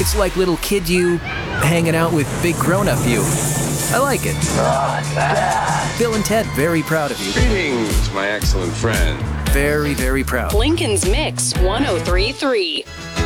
feels like little kid you hanging out with big grown-up you. I like it. Bill and Ted, very proud of you. Greetings, my excellent friend. Very, very proud. Lincoln's Mix 1033.